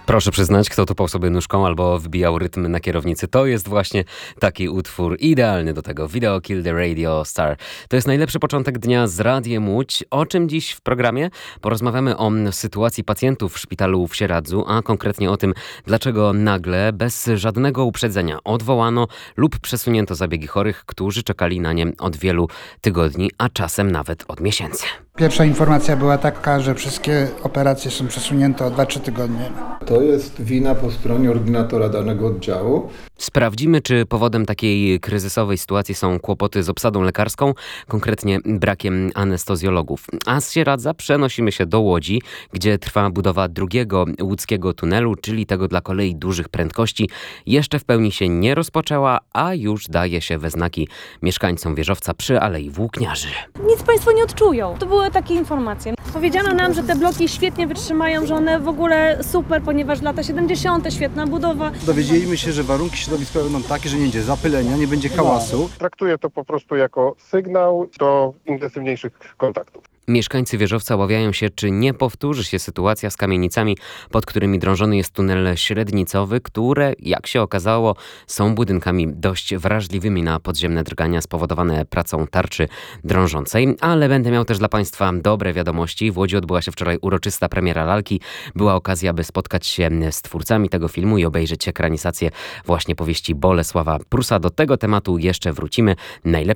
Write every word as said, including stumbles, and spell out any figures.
Proszę przyznać, kto tupał sobie nóżką albo wbijał rytm na kierownicy. To jest właśnie taki utwór idealny do tego. Video Kill the Radio Star. To jest najlepszy początek dnia z Radiem Łódź. O czym dziś w programie? Porozmawiamy o sytuacji pacjentów w szpitalu w Sieradzu, a konkretnie o tym, dlaczego nagle, bez żadnego uprzedzenia odwołano lub przesunięto zabiegi chorych, którzy czekali na nie od wielu tygodni, a czasem nawet od miesięcy. Pierwsza informacja była taka, że wszystkie operacje są przesunięte o dwa trzy tygodnie. To jest wina po stronie ordynatora danego oddziału. Sprawdzimy, czy powodem takiej kryzysowej sytuacji są kłopoty z obsadą lekarską, konkretnie brakiem anestezjologów. A z Sieradza przenosimy się do Łodzi, gdzie trwa budowa drugiego łódzkiego tunelu, czyli tego dla kolei dużych prędkości. Jeszcze w pełni się nie rozpoczęła, a już daje się we znaki mieszkańcom Wieżowca przy Alei Włókniarzy. Nic państwo nie odczują. To były takie informacje. Powiedziano nam, że te bloki świetnie wytrzymają, że one w ogóle super, ponieważ lata siedemdziesiąte, świetna budowa. Dowiedzieliśmy się, że warunki środowiskowe będą takie, że nie będzie zapylenia, nie będzie hałasu. Traktuję to po prostu jako sygnał do intensywniejszych kontaktów. Mieszkańcy Wieżowca obawiają się, czy nie powtórzy się sytuacja z kamienicami, pod którymi drążony jest tunel średnicowy, które, jak się okazało, są budynkami dość wrażliwymi na podziemne drgania spowodowane pracą tarczy drążącej. Ale będę miał też dla Państwa dobre wiadomości. W Łodzi odbyła się wczoraj uroczysta premiera lalki. Była okazja, by spotkać się z twórcami tego filmu i obejrzeć ekranizację właśnie powieści Bolesława Prusa. Do tego tematu jeszcze wrócimy. Najlepiej